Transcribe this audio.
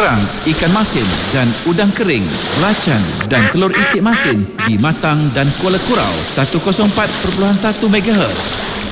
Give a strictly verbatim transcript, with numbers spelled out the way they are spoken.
kerang, ikan masin dan udang kering, belacan dan telur itik masin di Matang dan Kuala Kurau seratus empat perpuluhan satu megahertz.